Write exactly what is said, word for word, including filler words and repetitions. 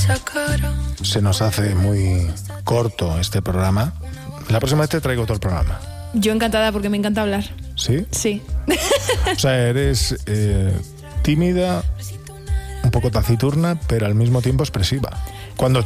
Se nos hace muy corto este programa. La próxima vez te traigo otro programa. Yo encantada, porque me encanta hablar. ¿Sí? Sí. O sea, eres eh, tímida, un poco taciturna, pero al mismo tiempo expresiva. Cuando